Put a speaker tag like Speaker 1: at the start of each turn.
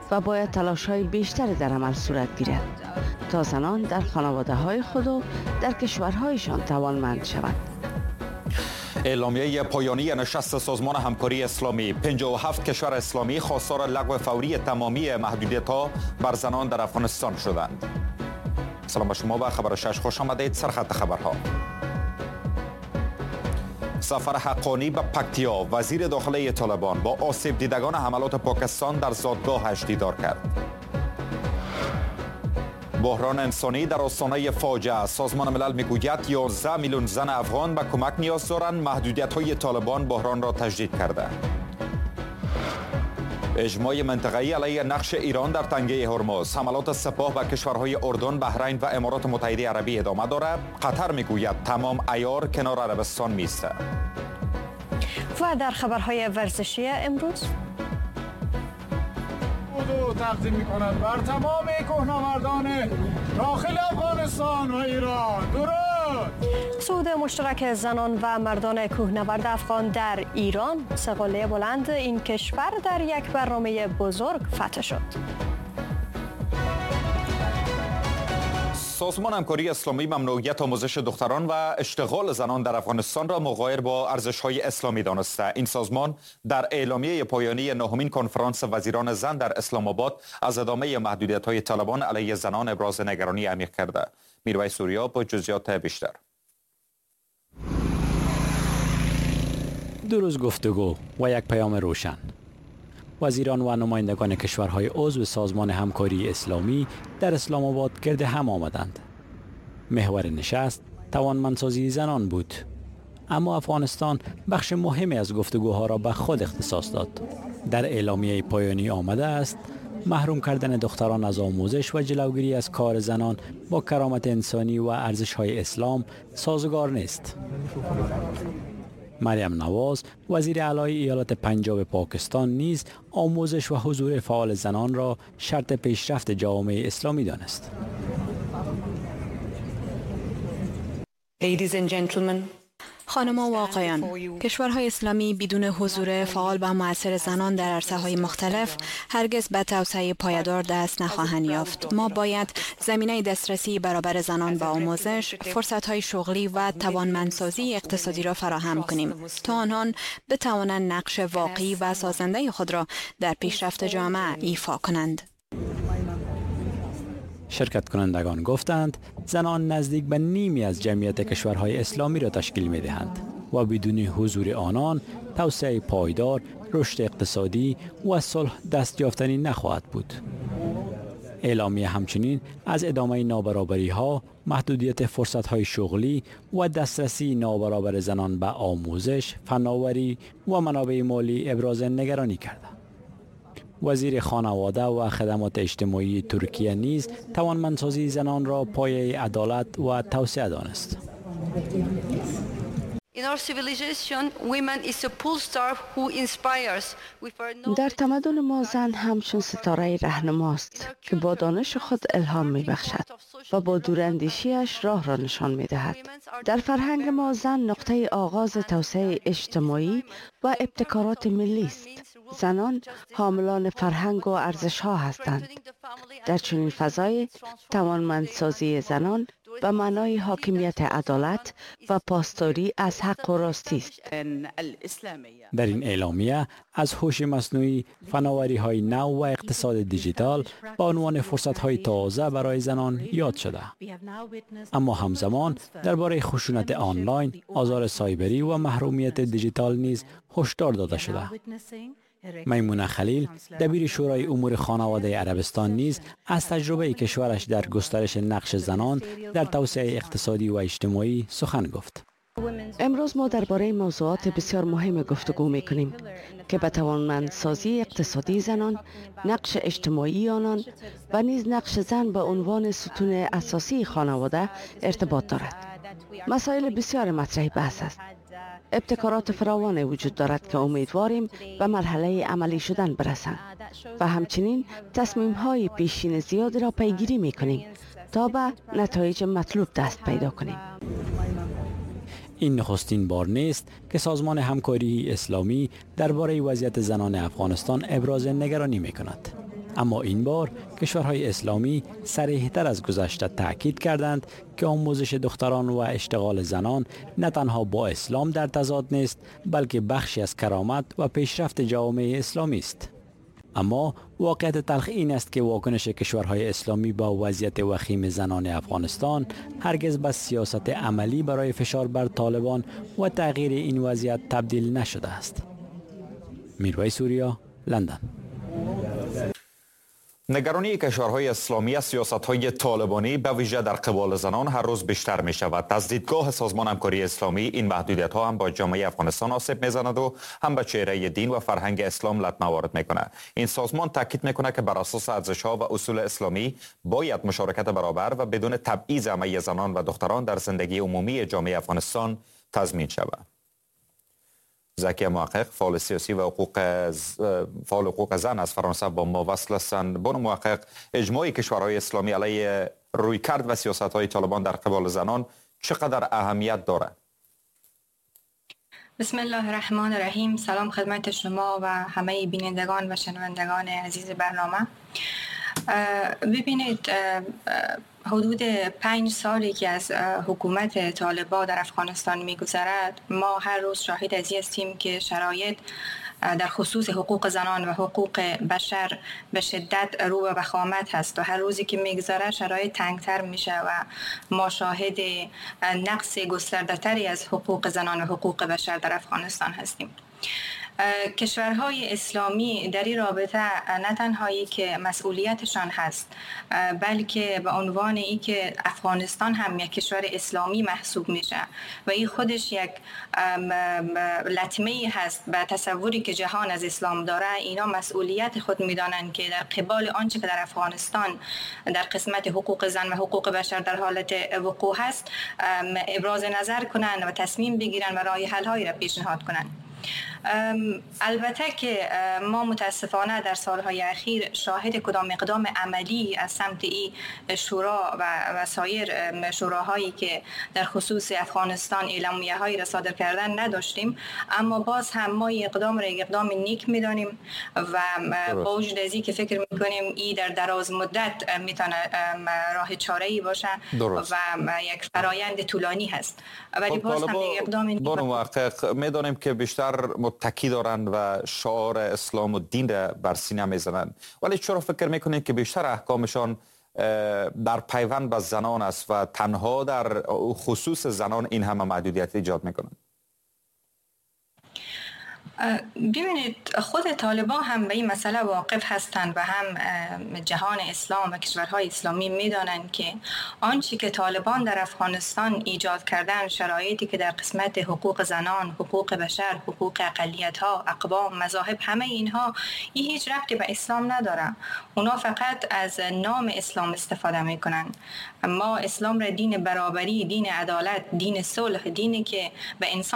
Speaker 1: و باید تلاش‌های بیشتری در عمل صورت گیرد تا زنان در خانواده‌های خود و در کشورهایشان توانمند شوند.
Speaker 2: اعلامیه پایانی نشست سازمان همکاری اسلامی: 57 کشور اسلامی خواستار لغو فوری تمامی محدودیت‌ها بر زنان در افغانستان شدند. سلام به شما، به خبر 6 خوش آمدید. سرخط خبرها: سفر حقانی به پکتیا. وزیر داخلی طالبان با آسیب دیدگان حملات پاکستان در زادگاهش دیدار کرد. بحران انسانی در آستانه فاجعه. سازمان ملل میگوید 11 میلیون زن افغان به کمک نیاز دارند. محدودیت‌های طالبان بحران را تجدید کرده. اجماع منطقه‌ای علیه نقش ایران در تنگه هرمز. حملات سپاه به کشورهای اردن، بحرین و امارات متحده عربی ادامه دارد. قطر میگوید تمام عیار کنار عربستان می‌ایستد.
Speaker 3: و در خبرهای ورزشی امروز
Speaker 4: تقدیم می‌کند بر تمام کوهنوردان داخل افغانستان و ایران. درود.
Speaker 3: صعود مشترک زنان و مردان کوهنورد افغان در ایران، سقاله بلند این کشور در یک برنامه بزرگ فتح شد.
Speaker 2: سازمان همکاری اسلامی ممنوعیت آموزش دختران و اشتغال زنان در افغانستان را مغایر با ارزش‌های اسلامی دانسته. این سازمان در اعلامیه پایانی نهمین کنفرانس وزیران زن در اسلام آباد از ادامه محدودیت‌های طالبان علیه زنان ابراز نگرانی عمیق کرده. میرویس سوریا با جزئیات بیشتر.
Speaker 5: دو روز گفتگو و یک پیام روشن. وزیران و نمایندگان کشورهای عضو سازمان همکاری اسلامی در اسلام آباد گرد هم آمدند. محور نشست توانمندسازی زنان بود، اما افغانستان بخش مهمی از گفتگوها را به خود اختصاص داد. در اعلامیه پایانی آمده است محروم کردن دختران از آموزش و جلوگیری از کار زنان با کرامت انسانی و ارزش‌های اسلام سازگار نیست. مریم نواز، وزیر اعلی ایالت پنجاب پاکستان، نیز آموزش و حضور فعال زنان را شرط پیشرفت جامعه اسلامی دانست.
Speaker 6: Ladies and gentlemen, خانم‌ها و آقایان، کشورهای اسلامی بدون حضور فعال و مؤثر زنان در عرصه‌های مختلف هرگز به توسعه پایدار دست نخواهند یافت. ما باید زمینه دسترسی برابر زنان به آموزش، فرصت‌های شغلی و توانمندسازی اقتصادی را فراهم کنیم تا آنان بتوانند نقش واقعی و سازنده خود را در پیشرفت جامعه ایفا کنند.
Speaker 5: شرکت کنندگان گفتند زنان نزدیک به نیمی از جمعیت کشورهای اسلامی را تشکیل می دهند و بدون حضور آنان توسعه پایدار، رشد اقتصادی و صلح دست یافتنی نخواهد بود. اعلامیه همچنین از ادامه نابرابری ها، محدودیت فرصت های شغلی و دسترسی نابرابر زنان به آموزش، فناوری و منابع مالی ابراز نگرانی کرد. وزیر خانواده و خدمات اجتماعی ترکیه نیز توانمندسازی زنان را پایه عدالت و توسعه دانست.
Speaker 1: در تمدن ما زن همچون ستاره رهنماست که با دانش خود الهام می بخشد و با دوراندیشیش راه را نشان می دهد. در فرهنگ ما زن نقطه آغاز توسعه اجتماعی و ابتکارات ملی است. زنان حاملان فرهنگ و ارزش ها هستند. در چنین فضای توانمندسازی زنان به معنای حاکمیت عدالت و پاسداری از حق و راستی است.
Speaker 5: در این اعلامیه از هوش مصنوعی، فناوری های نو و اقتصاد دیجیتال به عنوان فرصت های تازه برای زنان یاد شده. اما همزمان درباره خشونت آنلاین، آزار سایبری و محرومیت دیجیتال نیز هشدار داده شده. میمونه خلیل، دبیر شورای امور خانواده عربستان، نیز از تجربه کشورش در گسترش نقش زنان در توسعه اقتصادی و اجتماعی سخن گفت.
Speaker 1: امروز ما درباره موضوعات بسیار مهم گفتگو می‌کنیم که به توانمندسازی اقتصادی زنان، نقش اجتماعی آنان و نیز نقش زن به عنوان ستون اساسی خانواده ارتباط دارد. مسائل بسیار مطرح بحث است. ابتکارات فراوان وجود دارد که امیدواریم به مرحله عملی شدن برسند و همچنین تصمیم‌های پیشین زیاد را پیگیری می‌کنیم تا به نتایج مطلوب دست پیدا کنیم.
Speaker 5: این نخستین بار نیست که سازمان همکاری اسلامی درباره وضعیت زنان افغانستان ابراز نگرانی می‌کند. اما این بار کشورهای اسلامی صریح‌تر از گذشته تاکید کردند که آموزش دختران و اشتغال زنان نه تنها با اسلام در تضاد نیست، بلکه بخشی از کرامت و پیشرفت جامعه اسلامی است. اما واقعیت تلخ این است که واکنش کشورهای اسلامی با وضعیت وخیم زنان افغانستان هرگز به سیاست عملی برای فشار بر طالبان و تغییر این وضعیت تبدیل نشده است. میرویس سوریا، لندن.
Speaker 2: نگرانی کشورهای اسلامی از سیاست‌های طالبانی به ویژه در قبال زنان هر روز بیشتر می شود. از دیدگاه سازمان همکاری اسلامی این محدودیت‌ها هم با جامعه افغانستان آسیب می‌زند و هم به چهره دین و فرهنگ اسلام لطمه وارد می‌کند. این سازمان تاکید می‌کند که بر اساس ارزش‌ها و اصول اسلامی باید مشارکت برابر و بدون تبعیض همه زنان و دختران در زندگی عمومی جامعه افغانستان تضمین شود. زکی محقق، فعال سیاسی و فعال حقوق زن از فرانسه با ما وصل هستند. بانو محقق، اجماع کشورهای اسلامی علیه رویکرد و سیاست‌های طالبان در قبال زنان چقدر اهمیت دارد؟
Speaker 7: بسم الله الرحمن الرحیم. سلام خدمت شما و همه بینندگان و شنوندگان عزیز برنامه. ببینید، حدود 5 سالی که از حکومت طالبان در افغانستان می‌گذرد، ما هر روز شاهد از این هستیم که شرایط در خصوص حقوق زنان و حقوق بشر به شدت رو به وخامت هست و هر روزی که می‌گذره شرایط تنگتر میشه و ما شاهد نقص گسترده‌تری از حقوق زنان و حقوق بشر در افغانستان هستیم. کشورهای اسلامی در این رابطه نه تنهایی که مسئولیتشان هست، بلکه به عنوان ای که افغانستان هم یک کشور اسلامی محسوب میشه و این خودش یک لطمه هست به تصوری که جهان از اسلام داره، اینا مسئولیت خود میدانند که در قبال آنچه که در افغانستان در قسمت حقوق زن و حقوق بشر در حالت وقوع هست ابراز نظر کنند و تصمیم بگیرند و راه حل هایی را پیشنهاد کنند. البته که ما متاسفانه در سالهای اخیر شاهد کدام اقدام عملی از سمت این شورا و سایر شوراهایی که در خصوص افغانستان اعلامیه هایی را صادر کردن نداشتیم، اما باز هم ما این اقدام را اقدام نیک میدانیم و با وجود از این که فکر میکنیم این در دراز مدت میتونه راه چاره‌ای باشه و یک فرایند طولانی هست، ولی باز هم اقدام نیک.
Speaker 2: بانو محقق، میدانیم که بیشتر متکی دارند و شعار اسلام و دین را بر سینه میزنند، ولی چرا فکر میکنید که بیشتر احکامشان در پیوند به زنان است و تنها در خصوص زنان این همه محدودیت ایجاد میکنند؟
Speaker 7: ببینید، خود طالبان هم به این مسئله واقف هستند و هم جهان اسلام و کشورهای اسلامی میدانند که آنچه که طالبان در افغانستان ایجاد کردن، شرایطی که در قسمت حقوق زنان، حقوق بشر، حقوق اقلیت‌ها، اقوام، مذاهب، همه اینها هیچ ربطی به اسلام نداره. اونا فقط از نام اسلام استفاده میکنن. ما اسلام را دین برابری، دین عدالت، دین صلح، دینی که به انسان